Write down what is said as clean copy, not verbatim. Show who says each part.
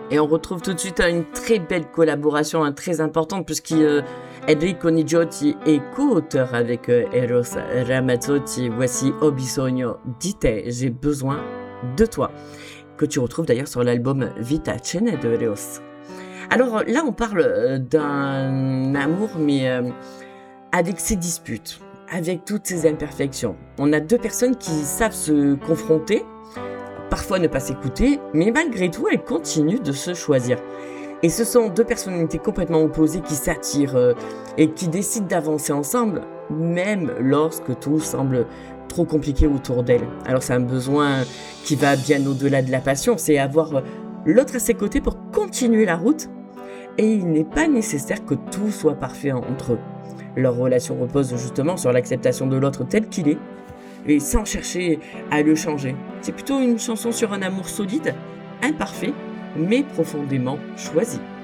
Speaker 1: Et on retrouve tout de suite une très belle collaboration, très importante, Enrico Nigiotti est co-auteur avec Eros Ramazzotti. Voici Ho bisogno di te, j'ai besoin de toi, que tu retrouves d'ailleurs sur l'album Vitacene de Eros. Alors là, on parle d'un amour, mais avec ses disputes, avec toutes ses imperfections. On a deux personnes qui savent se confronter, parfois ne pas s'écouter, mais malgré tout, elles continuent de se choisir. Et ce sont deux personnalités complètement opposées qui s'attirent et qui décident d'avancer ensemble, même lorsque tout semble trop compliqué autour d'elles. Alors c'est un besoin qui va bien au-delà de la passion, c'est avoir l'autre à ses côtés pour continuer la route. Et il n'est pas nécessaire que tout soit parfait entre eux. Leur relation repose justement sur l'acceptation de l'autre tel qu'il est, et sans chercher à le changer. C'est plutôt une chanson sur un amour solide, imparfait, mais profondément choisi.